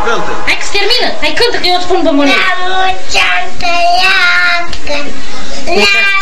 cântă. Hai că se termină. Hai cântă că eu îți spun pe mână. La mulți ani trăiască, la